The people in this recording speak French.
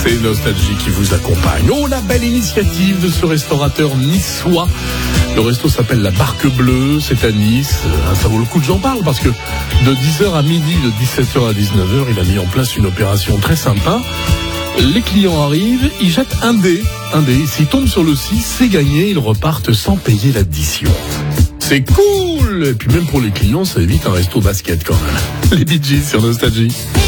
C'est Nostalgie qui vous accompagne. Oh, la belle initiative de ce restaurateur niçois. Le resto s'appelle La Barque Bleue, c'est à Nice. Ça vaut le coup que j'en parle parce que de 10h à midi, de 17h à 19h, il a mis en place une opération très sympa. Les clients arrivent, ils jettent un dé. S'ils tombent sur le 6, c'est gagné, ils repartent sans payer l'addition. C'est cool! Et puis même pour les clients, ça évite un resto basket quand même. Les Bee Gees sur Nostalgie.